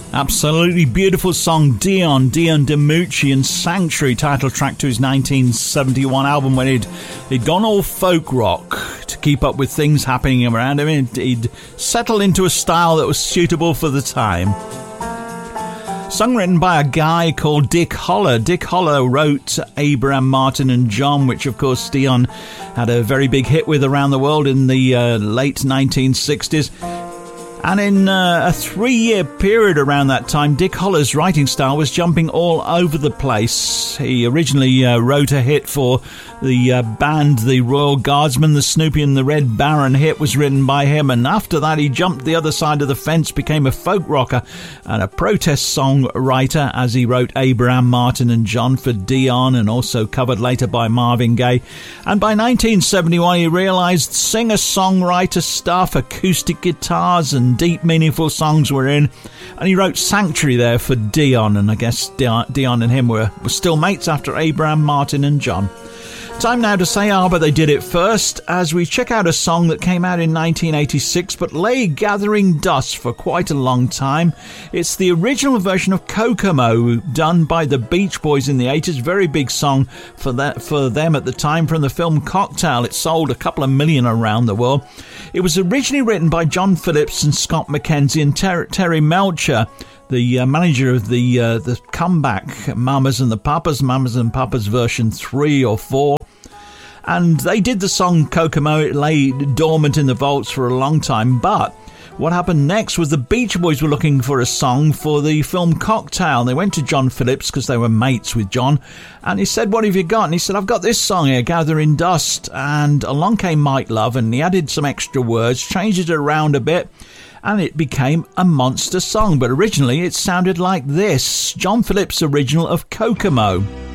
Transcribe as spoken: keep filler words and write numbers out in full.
Absolutely beautiful song, Dion, Dion DiMucci, and Sanctuary, title track to his nineteen seventy-one album when he'd, he'd gone all folk rock to keep up with things happening around him. He'd, he'd settled into a style that was suitable for the time. Song written by a guy called Dick Holler. Dick Holler wrote Abraham, Martin and John, which of course Dion had a very big hit with around the world in the uh, late nineteen sixties. And in uh, a three-year period around that time, Dick Holler's writing style was jumping all over the place. He originally uh, wrote a hit for the uh, band The Royal Guardsmen. The Snoopy and the Red Baron hit was written by him, and after that he jumped the other side of the fence, became a folk rocker and a protest song writer, as he wrote Abraham, Martin and John for Dion, and also covered later by Marvin Gaye. And by nineteen seventy-one he realised singer-songwriter stuff, acoustic guitars and deep meaningful songs were in, and he wrote Sanctuary there for Dion, and I guess Dion and him were, were still mates after Abraham, Martin and John. Time now to say ah, but they did it first, as we check out a song that came out in nineteen eighty-six but lay gathering dust for quite a long time. It's the original version of Kokomo, done by the Beach Boys in the eighties. Very big song for that for them at the time, from the film Cocktail. It sold a couple of million around the world. It was originally written by John Phillips and Scott McKenzie and Ter- Terry Melcher, the uh, manager of the uh, the comeback Mamas and the Papas, Mamas and Papas version three or four. And they did the song Kokomo. It lay dormant in the vaults for a long time. But what happened next was the Beach Boys were looking for a song for the film Cocktail. They went to John Phillips because they were mates with John. And he said, "What have you got?" And he said, "I've got this song here, Gathering Dust." And along came Mike Love, and he added some extra words, changed it around a bit, and it became a monster song. But originally it sounded like this. John Phillips' original of Kokomo.